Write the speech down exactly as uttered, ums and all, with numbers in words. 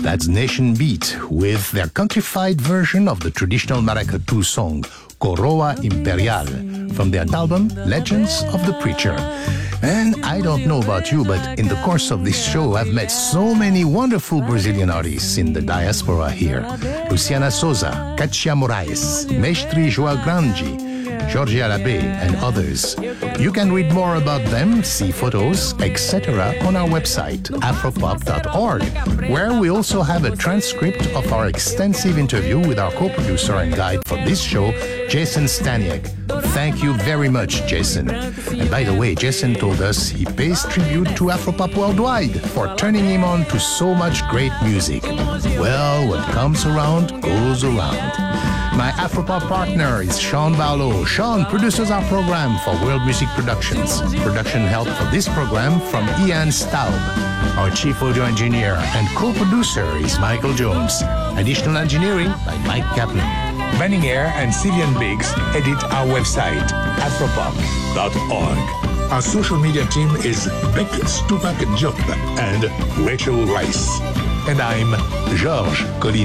That's Nation Beat with their countrified version of the traditional Maracatu song, Coroa Imperial, from their album Legends of the Preacher. And I don't know about you, but in the course of this show, I've met so many wonderful Brazilian artists in the diaspora here. Luciana Souza, Katia Moraes, Mestre João Grande, Jorge Alabe, and others. You can read more about them, see photos, et cetera on our website, afropop dot org, where we also have a transcript of our extensive interview with our co-producer and guide for this show, Jason Staniak. Thank you very much, Jason. And by the way, Jason told us he pays tribute to Afropop Worldwide for turning him on to so much great music. Well, what comes around goes around. My Afropop partner is Sean Barlow. Sean produces our program for World Music Productions. Production help for this program from Ian Staub. Our chief audio engineer and co-producer is Michael Jones. Additional engineering by Mike Kaplan. Manning Air and Cillian Biggs edit our website, afropop dot org. Our social media team is Beck Stupak Diop and Rachel Rice. And I'm Georges Colin.